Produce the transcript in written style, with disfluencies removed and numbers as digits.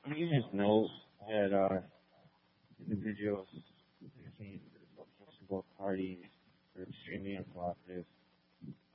You just know that individuals who both parties are extremely uncooperative.